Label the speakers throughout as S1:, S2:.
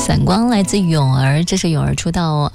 S1: 散光来自咏儿，这是咏儿出道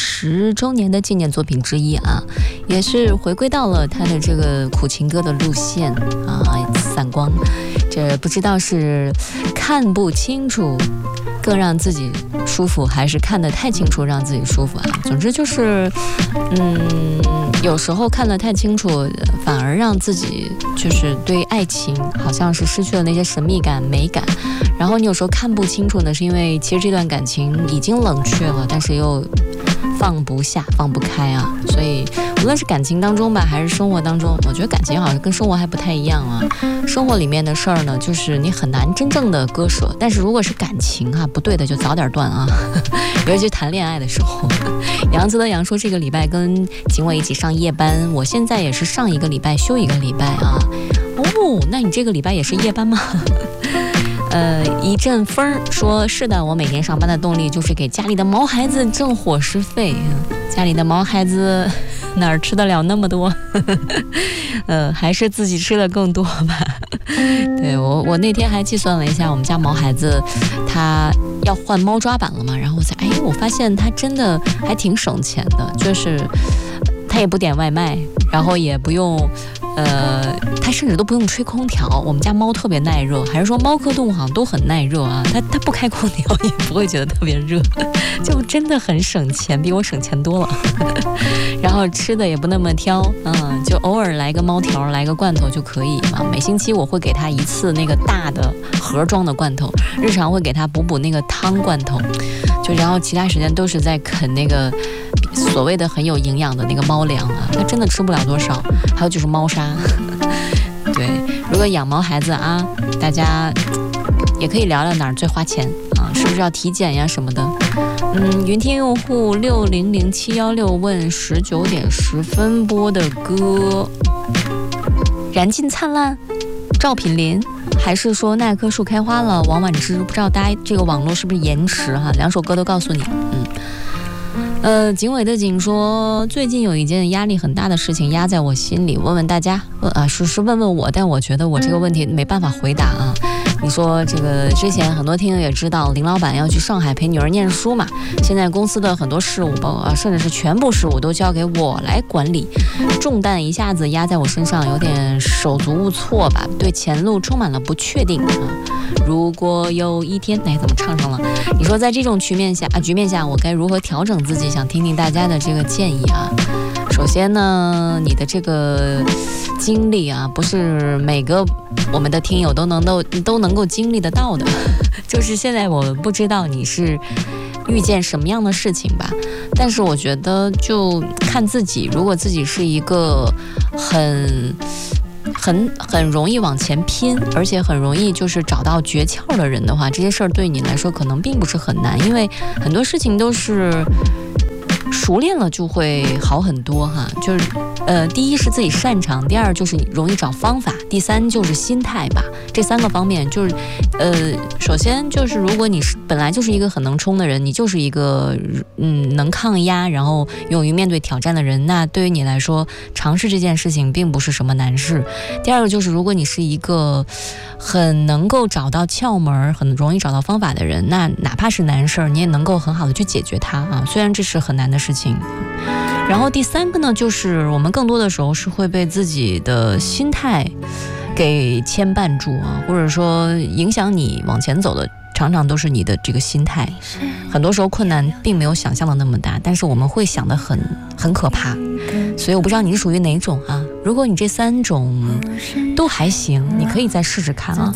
S1: 20周年的纪念作品之一啊，也是回归到了他的这个苦情歌的路线啊。散光，这不知道是看不清楚更让自己舒服，还是看得太清楚让自己舒服啊？总之就是，有时候看得太清楚，反而让自己就是对爱情好像是失去了那些神秘感、美感。然后你有时候看不清楚呢，是因为其实这段感情已经冷却了，但是又放不下、放不开啊。所以无论是感情当中吧，还是生活当中，我觉得感情好像跟生活还不太一样啊。生活里面的事儿呢，就是你很难真正的割舍，但是如果是感情啊，不对的就早点断啊。尤其是谈恋爱的时候。杨子的杨说这个礼拜跟景伟一起上夜班，我现在也是上一个礼拜休一个礼拜啊。哦，那你这个礼拜也是夜班吗？一阵风说是的，我每天上班的动力就是给家里的毛孩子挣伙食费。家里的毛孩子哪儿吃得了那么多？还是自己吃的更多吧。对，我那天还计算了一下，我们家毛孩子他要换猫抓板了嘛，然后我发现他真的还挺省钱的，就是他也不点外卖，然后也不用它甚至都不用吹空调。我们家猫特别耐热，还是说猫科动物好像都很耐热啊？它不开空调也不会觉得特别热，就真的很省钱，比我省钱多了。然后吃的也不那么挑，就偶尔来个猫条，来个罐头就可以嘛。每星期我会给它一次那个大的盒装的罐头，日常会给它补那个汤罐头，就然后其他时间都是在啃那个所谓的很有营养的那个猫粮啊，它真的吃不了多少。还有就是猫砂。对，如果养毛孩子啊，大家也可以聊聊哪儿最花钱啊，是不是要体检呀什么的。云听用户600716问19点10分播的歌，燃尽灿烂，赵品林，还是说那棵树开花了，王婉之？不知道大家这个网络是不是延迟哈？两首歌都告诉你。景伟的景说，最近有一件压力很大的事情压在我心里，问问大家，是问问我，但我觉得我这个问题没办法回答啊。你说这个之前很多听友也知道，林老板要去上海陪女儿念书嘛，现在公司的很多事务，甚至是全部事务都交给我来管理，重担一下子压在我身上，有点手足无措吧，对前路充满了不确定啊。如果有一天，怎么唱上了？你说在这种局面下，我该如何调整自己？想听听大家的这个建议啊。首先呢，你的这个经历啊，不是每个我们的听友都能够经历得到的。就是现在我不知道你是遇见什么样的事情吧，但是我觉得就看自己，如果自己是一个很容易往前拼，而且很容易就是找到诀窍的人的话，这些事儿对你来说可能并不是很难，因为很多事情都是熟练了就会好很多哈。就是第一是自己擅长，第二就是容易找方法，第三就是心态吧。这3个方面就是首先就是如果你是本来就是一个很能冲的人，你就是一个能抗压然后勇于面对挑战的人，那对于你来说尝试这件事情并不是什么难事。第二个就是如果你是一个很能够找到窍门、很容易找到方法的人，那哪怕是难事儿你也能够很好的去解决它啊，虽然这是很难的事情。然后第3个呢，就是我们更多的时候是会被自己的心态给牵绊住啊，或者说影响你往前走的常常都是你的这个心态。很多时候困难并没有想象的那么大，但是我们会想得很可怕。所以我不知道你是属于哪种啊，如果你这3种都还行，你可以再试试看啊。